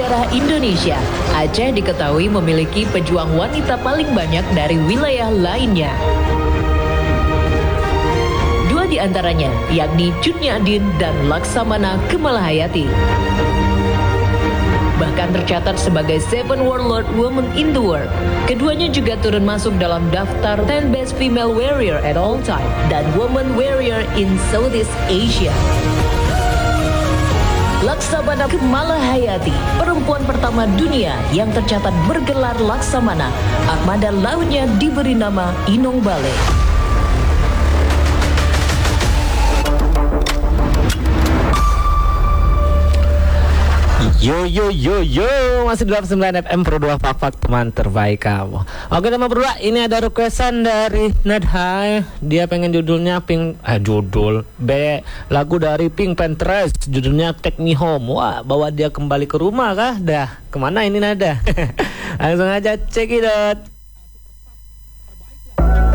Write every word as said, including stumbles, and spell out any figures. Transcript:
sejarah Indonesia, Aceh diketahui memiliki pejuang wanita paling banyak dari wilayah lainnya. Dua di antaranya, yakni Cut Nyak Dien dan Laksamana Kemalahayati. Bahkan tercatat sebagai Seven Warlord Women in the World. Keduanya juga turun masuk dalam daftar ten Best Female Warrior at All Time dan Women Warrior in Southeast Asia. Laksamana Kemalahayati, perempuan pertama dunia yang tercatat bergelar Laksamana. Armada lautnya diberi nama Inong Bale. Yo yo yo yo, masih dalam sembilan F M Pro dua Fak-Fak, teman terbaik kamu. Oke teman berdua, ini ada requestan dari Nadha. Dia pengen judulnya Pink, eh judul B, lagu dari Pink Panthers, judulnya Take Me Home. Wah, bawa dia kembali ke rumah kah? Dah, kemana ini Nada? Langsung aja check it out.